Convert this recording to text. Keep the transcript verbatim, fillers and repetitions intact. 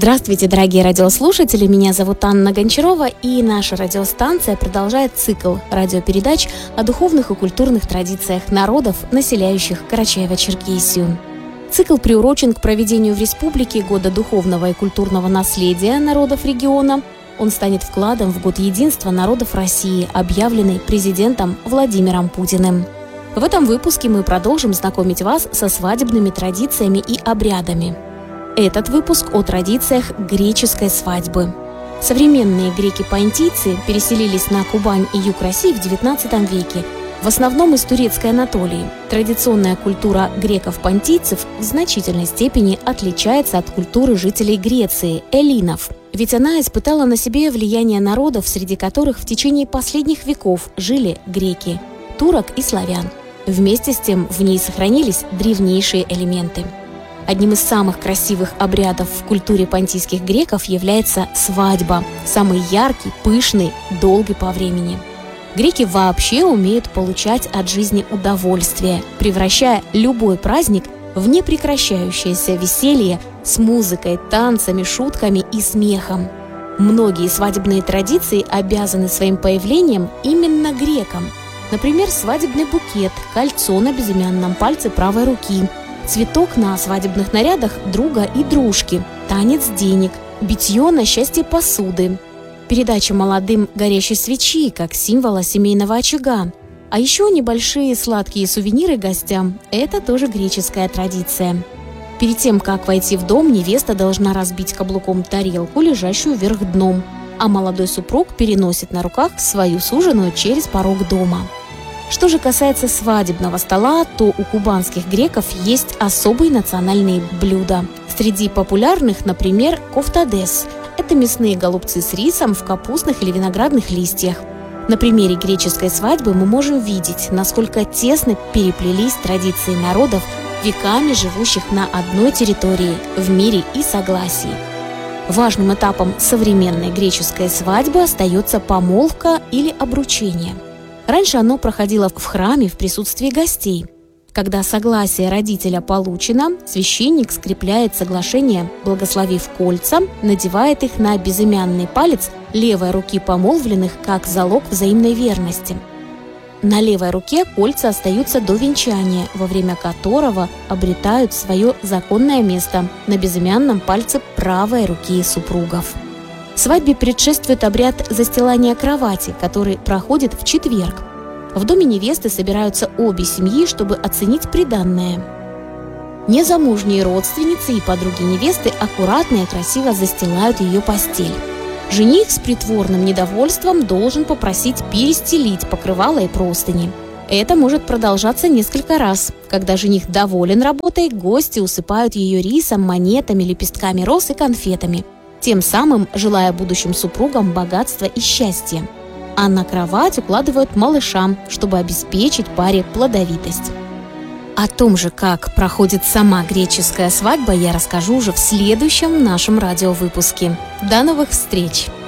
Здравствуйте, дорогие радиослушатели, меня зовут Анна Гончарова, и наша радиостанция продолжает цикл радиопередач о духовных и культурных традициях народов, населяющих Карачаево-Черкесию. Цикл приурочен к проведению в республике Года духовного и культурного наследия народов региона. Он станет вкладом в Год единства народов России, объявленный президентом Владимиром Путиным. В этом выпуске мы продолжим знакомить вас со свадебными традициями и обрядами. Этот выпуск о традициях греческой свадьбы. Современные греки-понтийцы переселились на Кубань и юг России в девятнадцатом веке, в основном из турецкой Анатолии. Традиционная культура греков-понтийцев в значительной степени отличается от культуры жителей Греции, эллинов, ведь она испытала на себе влияние народов, среди которых в течение последних веков жили греки, турок и славян. Вместе с тем в ней сохранились древнейшие элементы. Одним из самых красивых обрядов в культуре понтийских греков является свадьба, самый яркий, пышный, долгий по времени. Греки вообще умеют получать от жизни удовольствие, превращая любой праздник в непрекращающееся веселье с музыкой, танцами, шутками и смехом. Многие свадебные традиции обязаны своим появлением именно грекам. Например, свадебный букет, кольцо на безымянном пальце правой руки, цветок на свадебных нарядах друга и дружки, танец денег, битье на счастье посуды, передача молодым горящей свечи как символа семейного очага. А еще небольшие сладкие сувениры гостям – это тоже греческая традиция. Перед тем, как войти в дом, невеста должна разбить каблуком тарелку, лежащую вверх дном, а молодой супруг переносит на руках свою суженую через порог дома. Что же касается свадебного стола, то у кубанских греков есть особые национальные блюда. Среди популярных, например, кофтадес – это мясные голубцы с рисом в капустных или виноградных листьях. На примере греческой свадьбы мы можем видеть, насколько тесно переплелись традиции народов, веками живущих на одной территории, в мире и согласии. Важным этапом современной греческой свадьбы остается помолвка или обручение. Раньше оно проходило в храме в присутствии гостей. Когда согласие родителя получено, священник скрепляет соглашение, благословив кольца, надевает их на безымянный палец левой руки помолвленных как залог взаимной верности. На левой руке кольца остаются до венчания, во время которого обретают свое законное место на безымянном пальце правой руки супругов. Свадьбе предшествует обряд застилания кровати, который проходит в четверг. В доме невесты собираются обе семьи, чтобы оценить приданное. Незамужние родственницы и подруги невесты аккуратно и красиво застилают ее постель. Жених с притворным недовольством должен попросить перестелить покрывало и простыни. Это может продолжаться несколько раз. Когда жених доволен работой, гости усыпают ее рисом, монетами, лепестками роз и конфетами, тем самым желая будущим супругам богатства и счастья. А на кровать укладывают малыша, чтобы обеспечить паре плодовитость. О том же, как проходит сама греческая свадьба, я расскажу уже в следующем нашем радиовыпуске. До новых встреч!